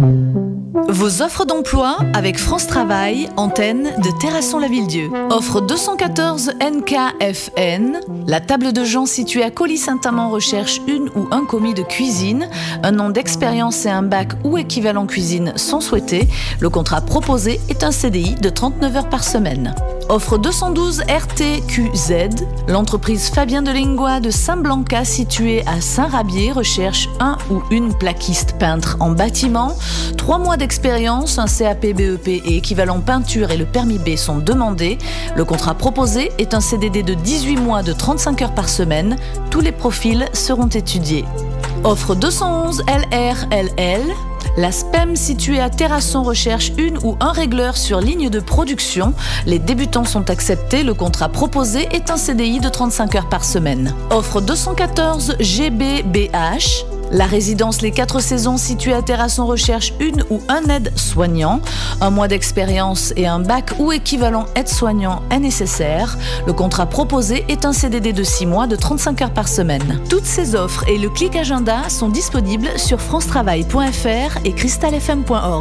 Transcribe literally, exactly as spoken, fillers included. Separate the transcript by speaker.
Speaker 1: Vos offres d'emploi avec France Travail, antenne de Terrasson-Lavilledieu. Offre deux cent quatorze N K F N. La table de Jean située à Colly-Saint-Amand recherche une ou un commis de cuisine. Un an d'expérience et un bac ou équivalent cuisine sont souhaités. Le contrat proposé est un C D I de trente-neuf heures par semaine. Offre deux cent douze R T Q Z. L'entreprise Fabien de Lingua de Saint-Blanca située à Saint-Rabier recherche un ou une plaquiste peintre en bâtiment. Trois mois d'expérience, un C A P B E P et équivalent peinture et le permis B sont demandés. Le contrat proposé est un C D D de dix-huit mois de trente-cinq heures par semaine. Tous les profils seront étudiés. Offre deux cent onze L R L L. La S P E M située à Terrasson recherche une ou un régleur sur ligne de production. Les débutants sont acceptés. Le contrat proposé est un C D I de trente-cinq heures par semaine. Offre deux cent quatorze G B B H. La résidence Les Quatre Saisons située à Terrasson recherche une ou un aide-soignant. Un mois d'expérience et un bac ou équivalent aide-soignant est nécessaire. Le contrat proposé est un C D D de six mois de trente-cinq heures par semaine. Toutes ces offres et le clic agenda sont disponibles sur francetravail point f r et cristal f m point org.